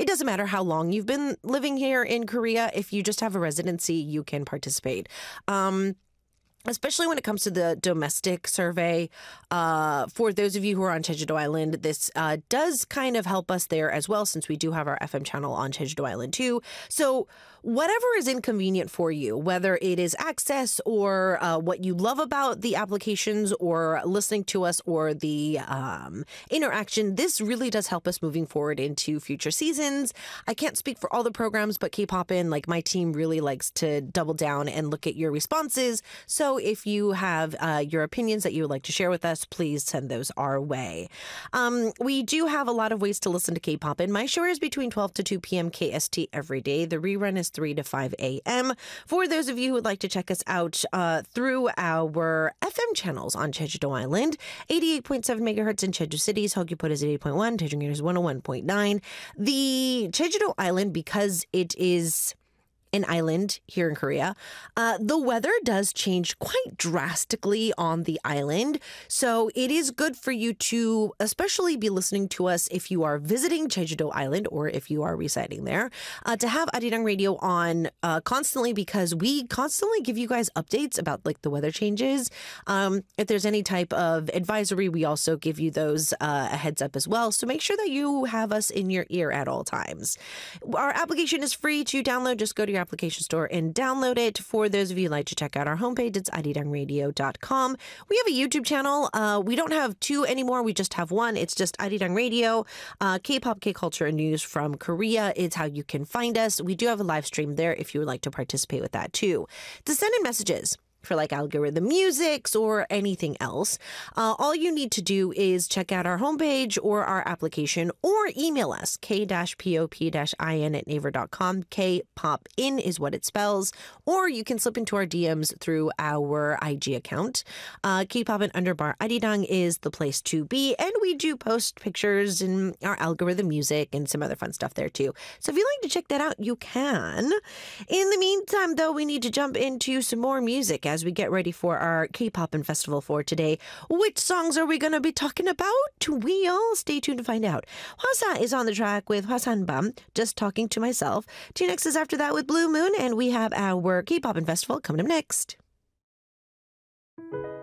it doesn't matter how long you've been living here in Korea. If you just have a residency, you can participate. Especially when it comes to the domestic survey. For those of you who are on Jeju-do Island, this does kind of help us there as well, since we do have our FM channel on Jeju-do Island too. So whatever is inconvenient for you, whether it is access or what you love about the applications or listening to us or the interaction, this really does help us moving forward into future seasons. I can't speak for all the programs, but K-Popin, like my team really likes to double down and look at your responses. So if you have your opinions that you would like to share with us, please send those our way. We do have a lot of ways to listen to K-Popin. My show is between 12 to 2 p.m. KST every day. The rerun is 3 to 5 a.m. For those of you who would like to check us out through our FM channels on Jeju-do Island, 88.7 megahertz in Jeju City, Seogwipo is 88.1, Daejeon is 101.9. The Jeju-do Island, because it is an island here in Korea, the weather does change quite drastically on the island. So it is good for you to especially be listening to us if you are visiting Jeju-do Island or if you are residing there, to have Arirang Radio on constantly, because we constantly give you guys updates about like the weather changes. If there's any type of advisory, we also give you those a heads up as well. So make sure that you have us in your ear at all times. Our application is free to download. Just go to your application store and download it. For those of you who like to check out our homepage, it's arirangradio.com. We have a YouTube channel. We don't have two anymore. We just have one. It's just Arirang Radio. K-pop, K-culture, and news from Korea is how you can find us. We do have a live stream there if you would like to participate with that too. To send in messages for like algorithm musics or anything else, all you need to do is check out our homepage or our application, or email us k-pop-in@naver.com. K-pop-in is what it spells, or you can slip into our DMs through our IG account. K-pop-in_Arirang is the place to be, and we do post pictures and our algorithm music and some other fun stuff there too. So if you'd like to check that out, you can. In the meantime, though, we need to jump into some more music as we get ready for our K-Popin Festival for today. Which songs are we going to be talking about? We'll stay tuned to find out. Hwasa is on the track with Hwasanbam, Just Talking to Myself. TNX is after that with Blue Moon, and we have our K-Popin Festival coming up next.